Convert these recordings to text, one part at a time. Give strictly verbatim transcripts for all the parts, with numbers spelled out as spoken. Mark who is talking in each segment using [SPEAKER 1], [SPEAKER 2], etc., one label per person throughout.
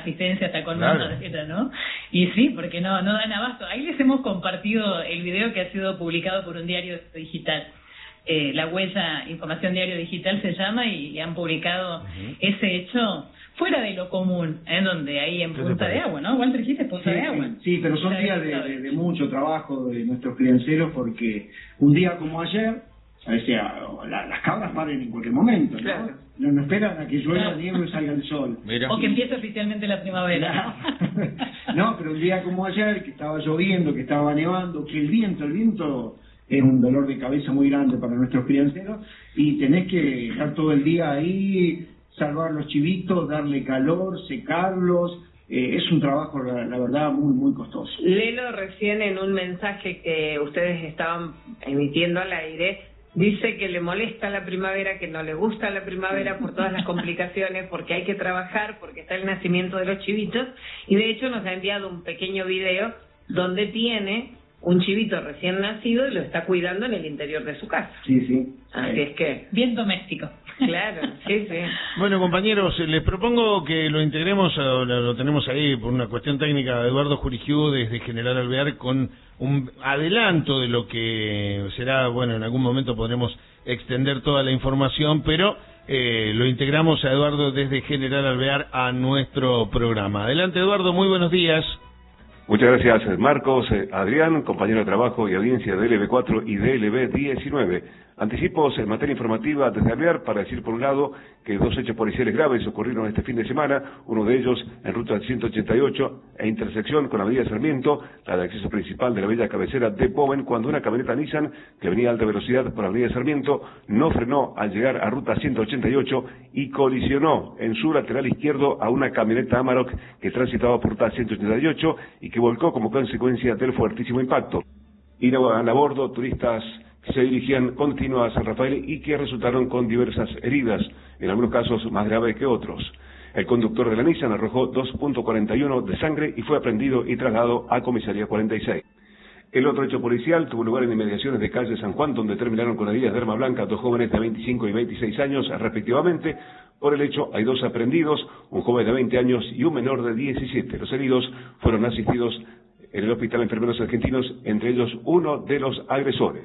[SPEAKER 1] asistencia hasta con
[SPEAKER 2] claro.
[SPEAKER 1] más tarjeta, ¿no? Y sí, porque no, no dan abasto. Ahí les hemos compartido el video que ha sido publicado por un diario digital. Eh, La Huella, Información Diario Digital se llama, y, y han publicado uh-huh. ese hecho fuera de lo común, ¿eh? Donde ahí en Punta de Agua, ¿no? Walter, dijiste Punta
[SPEAKER 3] sí,
[SPEAKER 1] de Agua.
[SPEAKER 3] Sí, sí, pero son días de, de, de mucho trabajo de nuestros crianceros, porque un día como ayer, o sea, la, las cabras paren en cualquier momento, ¿no? Claro. No, no esperan a que llueva, claro. nieve y salga el sol.
[SPEAKER 1] Mira. O que empiece oficialmente la primavera.
[SPEAKER 3] No, pero un día como ayer, que estaba lloviendo, que estaba nevando, que el viento, el viento... es un dolor de cabeza muy grande para nuestros crianceros, y tenés que estar todo el día ahí, salvar los chivitos, darle calor, secarlos. Eh, es un trabajo, la, la verdad, muy muy costoso.
[SPEAKER 4] Lelo recién en un mensaje que ustedes estaban emitiendo al aire, dice que le molesta la primavera, que no le gusta la primavera por todas las complicaciones, porque hay que trabajar, porque está el nacimiento de los chivitos, y de hecho nos ha enviado un pequeño video donde tiene un chivito recién nacido y lo está cuidando en el interior de su casa.
[SPEAKER 3] Sí, sí.
[SPEAKER 4] Así es que...
[SPEAKER 1] bien doméstico.
[SPEAKER 4] Claro, sí, sí.
[SPEAKER 2] Bueno, compañeros, les propongo que lo integremos, lo, lo tenemos ahí por una cuestión técnica, a Eduardo Jurigiu desde General Alvear, con un adelanto de lo que será, bueno, en algún momento podremos extender toda la información, pero eh, lo integramos a Eduardo desde General Alvear a nuestro programa. Adelante, Eduardo, muy buenos días.
[SPEAKER 5] Muchas gracias, Marcos, Adrián, compañero de trabajo y audiencia de L B cuatro y de L B diecinueve. Anticipos en materia informativa desde Alvear para decir, por un lado, que dos hechos policiales graves ocurrieron este fin de semana, uno de ellos en ruta ciento ochenta y ocho e intersección con la avenida Sarmiento, la de acceso principal de la bella cabecera de Boven, cuando una camioneta Nissan que venía a alta velocidad por la avenida Sarmiento no frenó al llegar a ruta ciento ochenta y ocho y colisionó en su lateral izquierdo a una camioneta Amarok que transitaba por ruta ciento ochenta y ocho y que volcó como consecuencia del fuertísimo impacto. Iban a bordo turistas que se dirigían con destino a San Rafael y que resultaron con diversas heridas, en algunos casos más graves que otros. El conductor de la Nissan arrojó dos punto cuarenta y uno de sangre y fue aprendido y trasladado a comisaría cuarenta y seis. El otro hecho policial tuvo lugar en inmediaciones de calle San Juan, donde terminaron con heridas de arma blanca dos jóvenes de veinticinco y veintiséis años respectivamente. Por el hecho hay dos aprendidos, un joven de veinte años y un menor de diecisiete. Los heridos fueron asistidos en el Hospital Enfermeros Argentinos, entre ellos uno de los agresores.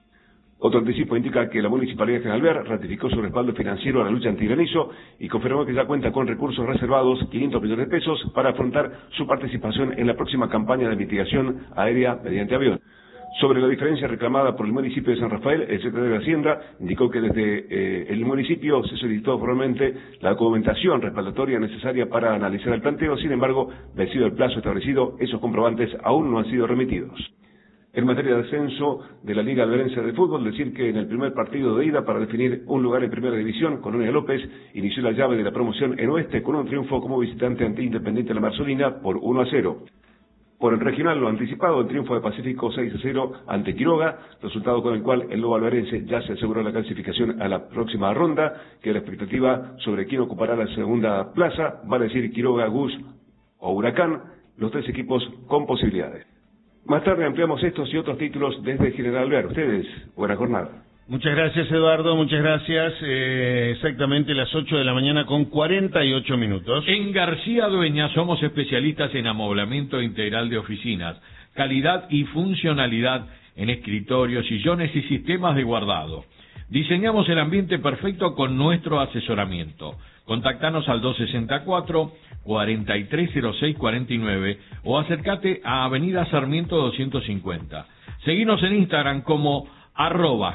[SPEAKER 5] Otro anticipo indica que la Municipalidad de General Alvear ratificó su respaldo financiero a la lucha antigranizo y confirmó que ya cuenta con recursos reservados, quinientos millones de pesos, para afrontar su participación en la próxima campaña de mitigación aérea mediante avión. Sobre la diferencia reclamada por el municipio de San Rafael, el secretario de Hacienda indicó que desde eh, el municipio se solicitó formalmente la documentación respaldatoria necesaria para analizar el planteo. Sin embargo, vencido el plazo establecido, esos comprobantes aún no han sido remitidos. En materia de descenso de la Liga Alverense de Fútbol, decir que en el primer partido de ida para definir un lugar en Primera División, Colonia López inició la llave de la promoción en Oeste con un triunfo como visitante ante Independiente de la Marzolina por uno a cero. Por el regional, lo anticipado, el triunfo de Pacífico seis a cero ante Quiroga, resultado con el cual el Lobo alverense ya se aseguró la clasificación a la próxima ronda, que la expectativa sobre quién ocupará la segunda plaza, vale decir Quiroga, Gus o Huracán, los tres equipos con posibilidades. Más tarde ampliamos estos y otros títulos desde General Alvear. Ustedes, buena jornada.
[SPEAKER 2] Muchas gracias, Eduardo, muchas gracias. Eh, exactamente las ocho de la mañana con cuarenta y ocho minutos.
[SPEAKER 6] En García Dueñas somos especialistas en amoblamiento integral de oficinas, calidad y funcionalidad en escritorios, sillones y sistemas de guardado. Diseñamos el ambiente perfecto con nuestro asesoramiento. Contactanos al dos sesenta y cuatro, cuarenta y tres cero seis cuarenta y nueve o acércate a Avenida Sarmiento doscientos cincuenta. Seguinos en Instagram como arroba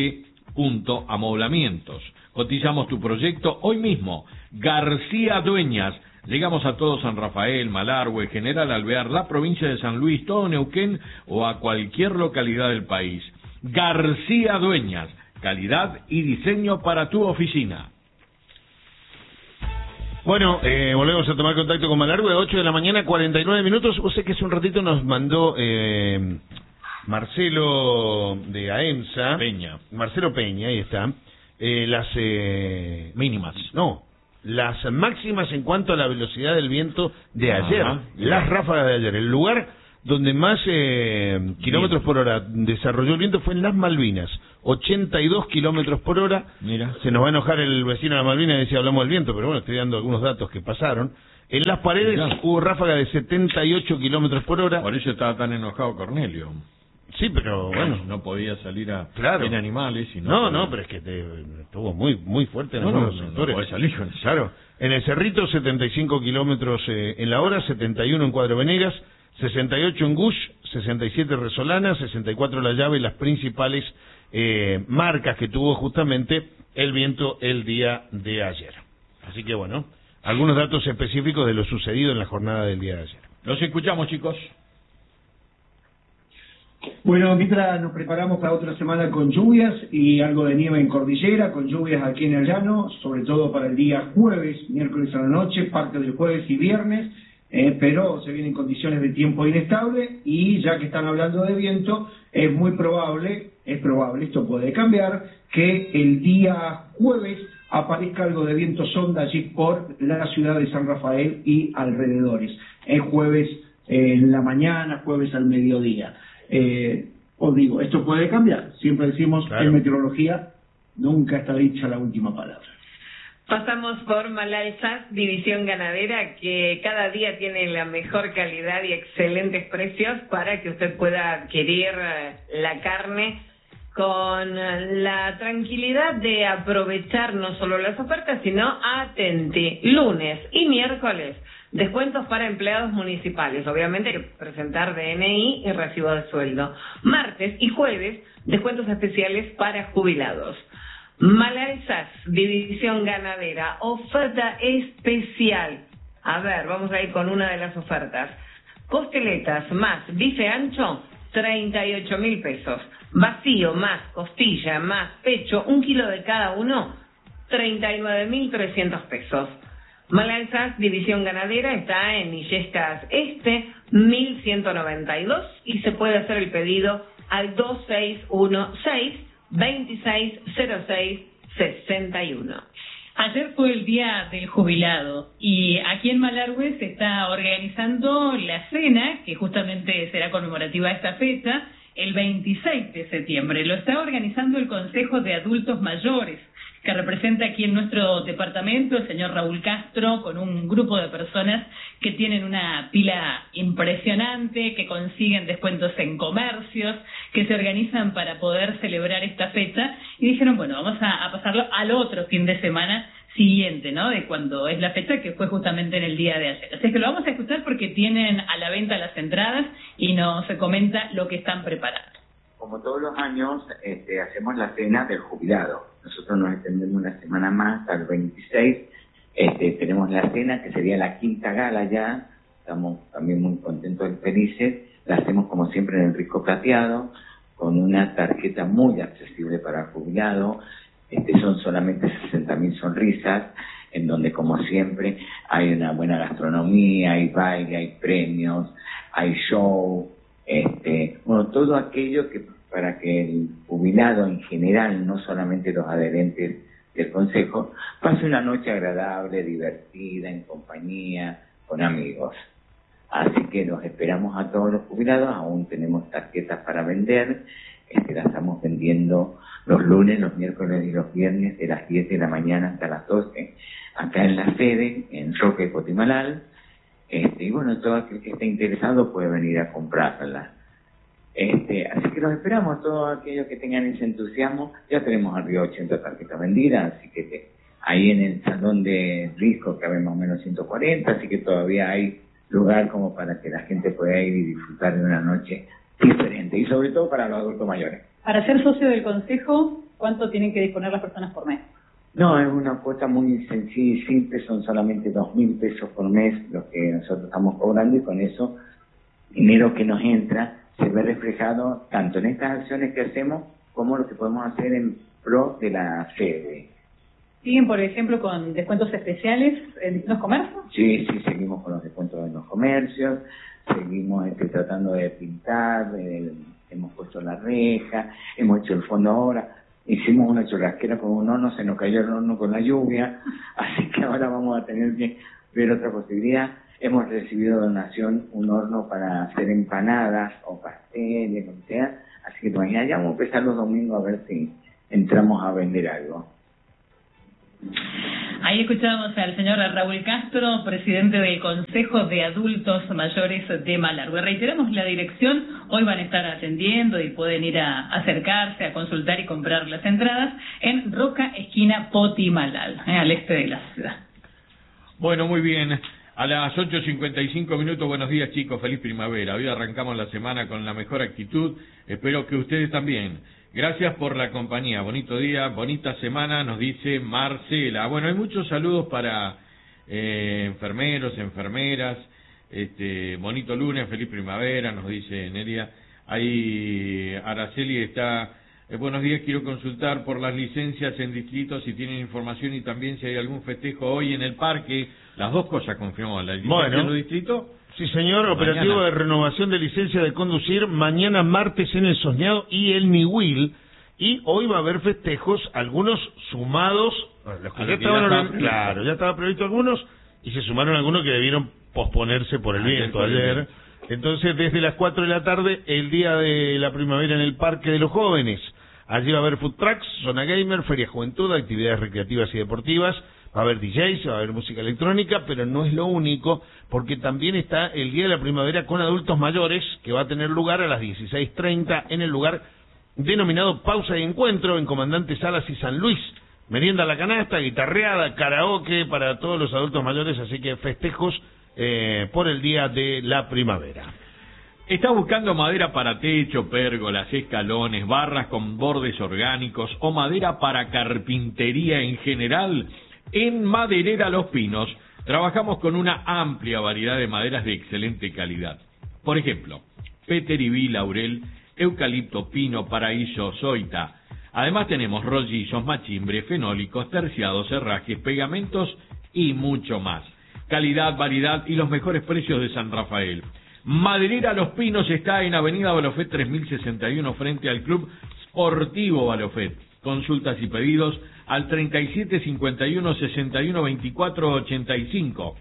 [SPEAKER 6] gd.amoblamientos. Cotizamos tu proyecto hoy mismo. García Dueñas. Llegamos a todo San Rafael, Malargüe, General Alvear, la provincia de San Luis, todo Neuquén o a cualquier localidad del país. García Dueñas. Calidad y diseño para tu oficina.
[SPEAKER 2] Bueno, eh, volvemos a tomar contacto con Malargüe, ocho de la mañana, cuarenta y nueve minutos. Vos sé que hace un ratito nos mandó eh, Marcelo de AEMSA.
[SPEAKER 6] Peña.
[SPEAKER 2] Marcelo Peña, ahí está. Eh, las eh, mínimas, no, las máximas en cuanto a la velocidad del viento de ayer. Ajá, las ráfagas de ayer. El lugar donde más eh, kilómetros por hora desarrolló el viento fue en las Malvinas, ochenta y dos kilómetros por hora.
[SPEAKER 6] Mira.
[SPEAKER 2] Se nos va a enojar el vecino de las Malvinas y si hablamos del viento, pero bueno, estoy dando algunos datos que pasaron. En Las Paredes
[SPEAKER 6] ya.
[SPEAKER 2] hubo ráfaga de setenta y ocho kilómetros por hora.
[SPEAKER 6] Por eso estaba tan enojado Cornelio.
[SPEAKER 2] Sí, pero bueno.
[SPEAKER 6] No podía salir a
[SPEAKER 2] claro.
[SPEAKER 6] en animales. Y no,
[SPEAKER 2] no,
[SPEAKER 6] podía.
[SPEAKER 2] no, pero es que te, estuvo muy muy fuerte en
[SPEAKER 6] no,
[SPEAKER 2] algunos
[SPEAKER 6] no, no,
[SPEAKER 2] sectores.
[SPEAKER 6] no podía salir con eso.
[SPEAKER 2] Claro. En el Cerrito, setenta y cinco kilómetros eh, en la hora, setenta y uno en Cuadro Venegas, sesenta y ocho en Gush, sesenta y siete Resolana, sesenta y cuatro La Llave, las principales eh, marcas que tuvo justamente el viento el día de ayer. Así que bueno, algunos datos específicos de lo sucedido en la jornada del día de ayer.
[SPEAKER 6] Los escuchamos, chicos.
[SPEAKER 3] Bueno, mientras nos preparamos para otra semana con lluvias y algo de nieve en cordillera, con lluvias aquí en el llano, sobre todo para el día jueves, miércoles a la noche, parte del jueves y viernes, eh, pero se vienen condiciones de tiempo inestable y ya que están hablando de viento, es muy probable, es probable, esto puede cambiar, que el día jueves aparezca algo de viento sonda allí por la ciudad de San Rafael y alrededores. Es jueves eh, en la mañana, jueves al mediodía. Eh, os digo, esto puede cambiar. Siempre decimos
[SPEAKER 2] claro.
[SPEAKER 3] En meteorología nunca está dicha la última palabra.
[SPEAKER 4] Pasamos por Malalsas, división ganadera, que cada día tiene la mejor calidad y excelentes precios para que usted pueda adquirir la carne con la tranquilidad de aprovechar no solo las ofertas, sino atenti, lunes y miércoles, descuentos para empleados municipales, obviamente hay que presentar D N I y recibo de sueldo. Martes y jueves, descuentos especiales para jubilados. Malalsas, división ganadera, oferta especial. A ver, vamos a ir con una de las ofertas. Costeletas más bife ancho, treinta y ocho mil pesos. Vacío más costilla más pecho, un kilo de cada uno, treinta y nueve mil trescientos pesos. Malalsas, división ganadera, está en Illescas Este, mil ciento noventa y dos, y se puede hacer el pedido al dos seis uno seis, veintiséis cero seis, sesenta y uno.
[SPEAKER 1] Ayer fue el Día del Jubilado y aquí en Malargüe se está organizando la cena, que justamente será conmemorativa a esta fecha, el veintiséis de septiembre. Lo está organizando el Consejo de Adultos Mayores, que representa aquí en nuestro departamento el señor Raúl Castro, con un grupo de personas que tienen una pila impresionante, que consiguen descuentos en comercios, que se organizan para poder celebrar esta fecha, y dijeron, bueno, vamos a, a pasarlo al otro fin de semana siguiente, ¿no?, de cuando es la fecha, que fue justamente en el día de ayer. Así que lo vamos a escuchar porque tienen a la venta las entradas y nos comenta lo que están preparando.
[SPEAKER 7] Como todos los años, este, hacemos la cena del jubilado. Nosotros nos extendemos una semana más, al veintiséis. Este, tenemos la cena, que sería la quinta gala ya. Estamos también muy contentos y felices. La hacemos como siempre en el Risco Plateado, con una tarjeta muy accesible para el jubilado. Este, son solamente sesenta mil sonrisas, en donde, como siempre, hay una buena gastronomía, hay baile, hay premios, hay show. Este, bueno, todo aquello que para que el jubilado en general, no solamente los adherentes del Consejo, pase una noche agradable, divertida, en compañía, con amigos. Así que los esperamos a todos los jubilados. Aún tenemos tarjetas para vender, este, las estamos vendiendo los lunes, los miércoles y los viernes de las diez de la mañana hasta las doce, acá en la sede, en Roque y Cotimalal. Este, y bueno, todo aquel que esté interesado puede venir a comprarla. Este, así que los esperamos, todos aquellos que tengan ese entusiasmo. Ya tenemos arriba ochenta tarjetas vendidas, así que te, ahí en el salón de discos caben más o menos ciento cuarenta, así que todavía hay lugar como para que la gente pueda ir y disfrutar de una noche diferente, y sobre todo para los adultos mayores.
[SPEAKER 1] Para ser socio del Consejo, ¿cuánto tienen que disponer las personas por mes?
[SPEAKER 7] No, es una cuota muy sencilla y simple, son solamente dos mil pesos por mes los que nosotros estamos cobrando, y con eso, dinero que nos entra, se ve reflejado tanto en estas acciones que hacemos como lo que podemos hacer en pro de la sede.
[SPEAKER 1] ¿Siguen, por ejemplo, con descuentos especiales en los comercios?
[SPEAKER 7] Sí, sí, seguimos con los descuentos en los comercios, seguimos este, tratando de pintar, eh, hemos puesto la reja, hemos hecho el fondo ahora. Hicimos una churrasquera con un horno, se nos cayó el horno con la lluvia, así que ahora vamos a tener que ver otra posibilidad. Hemos recibido donación un horno para hacer empanadas o pasteles, o sea, así que mañana ya vamos a empezar los domingos a ver si entramos a vender algo.
[SPEAKER 1] Ahí escuchábamos al señor Raúl Castro, presidente del Consejo de Adultos Mayores de Malargüe. Reiteramos la dirección, hoy van a estar atendiendo y pueden ir a acercarse, a consultar y comprar las entradas en Roca, esquina Potimalal, eh, al este de la ciudad.
[SPEAKER 6] Bueno, muy bien. A las ocho cincuenta y cinco minutos, buenos días chicos, feliz primavera. Hoy arrancamos la semana con la mejor actitud, espero que ustedes también. Gracias por la compañía, bonito día, bonita semana, nos dice Marcela. Bueno, hay muchos saludos para eh, enfermeros, enfermeras, este, bonito lunes, feliz primavera, nos dice Neria. Ahí Araceli está, eh, buenos días, quiero consultar por las licencias en distritos, si tienen información y también si hay algún festejo hoy en el parque. Las dos cosas confirmamos, la licencia
[SPEAKER 2] bueno.
[SPEAKER 6] en los distritos.
[SPEAKER 2] Sí, señor, operativo mañana. De renovación de licencia de conducir, mañana martes en el Soñado y el Niwil, y hoy va a haber festejos, algunos sumados, los que ya estaban, ya está, claro, ya estaba previsto algunos, y se sumaron algunos que debieron posponerse por el ah, viento ayer. Entonces, desde las cuatro de la tarde, el día de la primavera en el Parque de los Jóvenes. Allí va a haber food trucks, zona gamer, feria juventud, actividades recreativas y deportivas. Va a haber D Js, va a haber música electrónica, pero no es lo único, porque también está el Día de la Primavera con adultos mayores, que va a tener lugar a las dieciséis treinta en el lugar denominado Pausa y Encuentro, en Comandante Salas y San Luis. Merienda a la canasta, guitarreada, karaoke para todos los adultos mayores, así que festejos eh, por el Día de la Primavera.
[SPEAKER 6] ¿Estás buscando madera para techo, pérgolas, escalones, barras con bordes orgánicos o madera para carpintería en general? En Maderera Los Pinos trabajamos con una amplia variedad de maderas de excelente calidad. Por ejemplo, peteribí, laurel, eucalipto, pino, paraíso, zoita. Además tenemos rollizos, machimbre, fenólicos, terciados, herrajes, pegamentos y mucho más. Calidad, variedad y los mejores precios de San Rafael. Maderera Los Pinos está en Avenida Balofet tres mil sesenta y uno frente al Club Sportivo Balofet. Consultas y pedidos al treinta y siete cincuenta y uno sesenta y uno veinticuatro ochenta y cinco.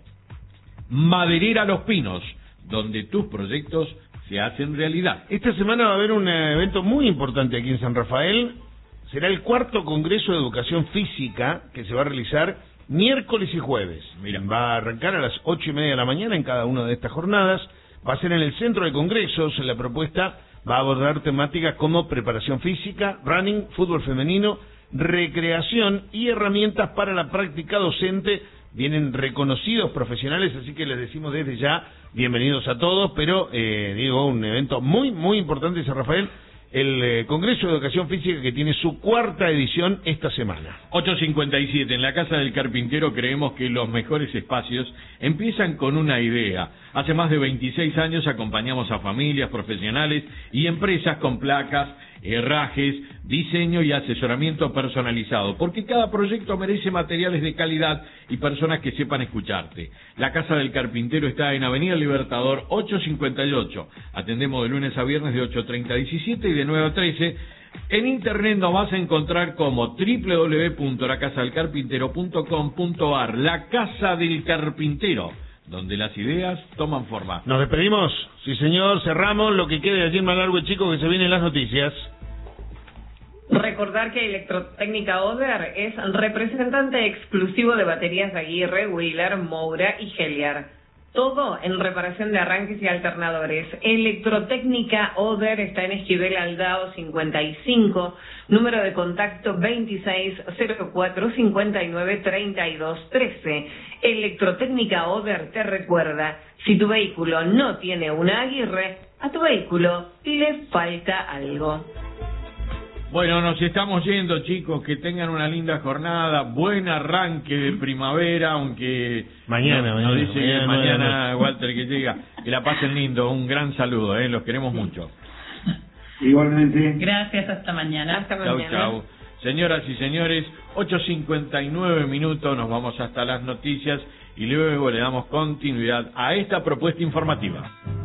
[SPEAKER 6] Maderera Los Pinos, donde tus proyectos se hacen realidad.
[SPEAKER 2] Esta semana va a haber un evento muy importante aquí en San Rafael. Será el cuarto Congreso de Educación Física que se va a realizar miércoles y jueves. Miren, va a arrancar a las ocho y media de la mañana en cada una de estas jornadas. Va a ser en el Centro de Congresos. La propuesta va a abordar temáticas como preparación física, running, fútbol femenino, recreación y herramientas para la práctica docente. Vienen reconocidos profesionales, así que les decimos desde ya bienvenidos a todos, pero eh, digo, un evento muy, muy importante de San Rafael, el eh, Congreso de Educación Física que tiene su cuarta edición esta semana.
[SPEAKER 6] ocho cincuenta y siete, en la Casa del Carpintero creemos que los mejores espacios empiezan con una idea. Hace más de veintiséis años acompañamos a familias, profesionales y empresas con placas, herrajes, diseño y asesoramiento personalizado, porque cada proyecto merece materiales de calidad y personas que sepan escucharte. La Casa del Carpintero está en Avenida Libertador ocho cincuenta y ocho. Atendemos de lunes a viernes de ocho treinta a diecisiete y de nueve a trece. En internet nos vas a encontrar como doble u doble u doble u punto la casa del carpintero punto com punto a r. La Casa del Carpintero, donde las ideas toman forma.
[SPEAKER 2] Nos despedimos, sí señor, cerramos lo que quede allí en Malargüe, chicos, que se vienen las noticias.
[SPEAKER 4] Recordar que Electrotécnica Oder es representante exclusivo de baterías Aguirre, Wheeler, Moura y Heliar. Todo en reparación de arranques y alternadores. Electrotécnica Oder está en Esquivel Aldao cincuenta y cinco, número de contacto veintiséis cero cuatro cincuenta y nueve treinta y dos trece. Electrotécnica Oder te recuerda, si tu vehículo no tiene una Aguirre, a tu vehículo le falta algo.
[SPEAKER 6] Bueno, nos estamos yendo, chicos, que tengan una linda jornada, buen arranque de primavera, aunque
[SPEAKER 2] mañana,
[SPEAKER 6] no,
[SPEAKER 2] mañana,
[SPEAKER 6] nos dice
[SPEAKER 2] mañana,
[SPEAKER 6] que mañana,
[SPEAKER 2] mañana,
[SPEAKER 6] Walter, que llega, que la pasen lindo, un gran saludo, eh, los queremos mucho.
[SPEAKER 3] Igualmente.
[SPEAKER 1] Gracias, hasta mañana.
[SPEAKER 4] Hasta
[SPEAKER 6] Chau,
[SPEAKER 4] mañana.
[SPEAKER 6] chau. Señoras y señores, ocho cincuenta y nueve minutos, nos vamos hasta las noticias y luego le damos continuidad a esta propuesta informativa.